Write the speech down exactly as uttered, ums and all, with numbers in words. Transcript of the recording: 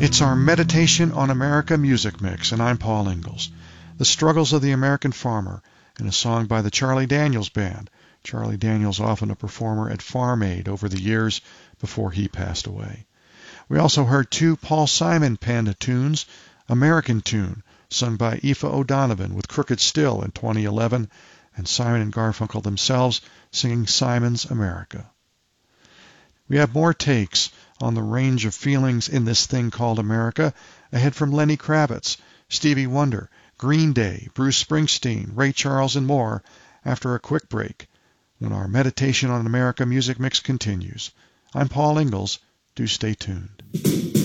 It's our Meditation on America music mix, and I'm Paul Ingalls. The Struggles of the American Farmer, in a song by the Charlie Daniels Band. Charlie Daniels, often a performer at Farm Aid over the years before he passed away. We also heard two Paul Simon penned tunes, American Tune, sung by Aoife O'Donovan with Crooked Still in twenty eleven, and Simon and Garfunkel themselves singing Simon's America. We have more takes on the range of feelings in this thing called America ahead from Lenny Kravitz, Stevie Wonder, Green Day, Bruce Springsteen, Ray Charles, and more after a quick break when our Meditation on America music mix continues. I'm Paul Ingalls. Do stay tuned.